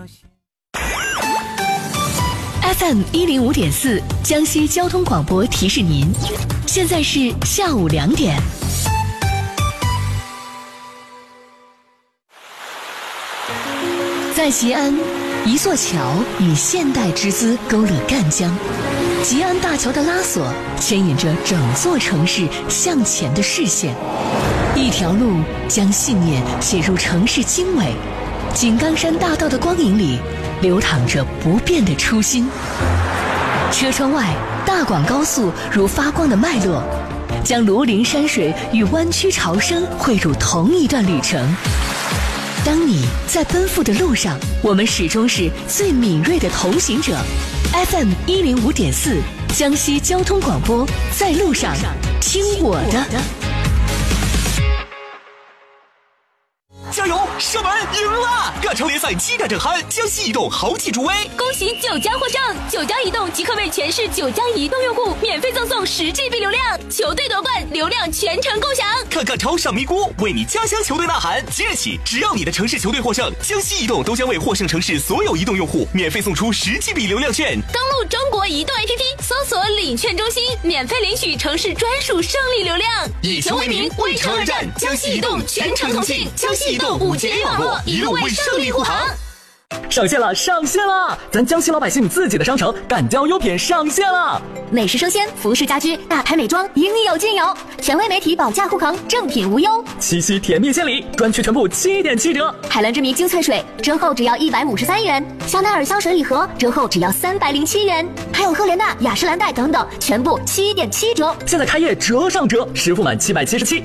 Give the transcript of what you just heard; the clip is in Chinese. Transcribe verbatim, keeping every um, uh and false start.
F M 一零五点四，江西交通广播提示您，现在是下午两点。在吉安，一座桥以现代之姿勾勒赣江，吉安大桥的拉索牵引着整座城市向前的视线，一条路将信念写入城市经纬，井冈山大道的光影里流淌着不变的初心。车窗外，大广高速如发光的脉络，将庐陵山水与湾区潮生汇入同一段旅程。当你在奔赴的路上，我们始终是最敏锐的同行者。F M 一零五点四，江西交通广播，在路上听我的。 加油！射门赢了！赣超联赛激战正酣，江西移动豪气助威， 恭喜九家获胜！九家移动即刻为全市九家移动用户免费赠送十 G B 流量，球队夺冠，流量全程共享。 看赣超上咪咕，为你家乡球队呐喊！即日起，只要你的城市球队获胜，江西移动都将为获胜城市所有移动用户免费送出十 G B 流量券。 登录中国移动 A P P， 搜索领券中心，免费领取城市专属胜利流量。 以球为名，为城而战，江西移动全程同信，江西移动五 G A 网络，一路为胜利护航。 上线了，上线了！咱江西老百姓自己的商城赣交优品上线了， 美食生鲜、服饰家居、大牌美妆，应有尽有。权威媒体保价护航，正品无忧。 七夕甜蜜献礼，专区全部七点七折。 海蓝之谜精粹水折后只要一百五十三元，香奈儿香水礼盒折后只要三百零七元，还有赫莲娜、雅诗兰黛等等，全部七点七折。 现在开业折上折，实付满七百七十七。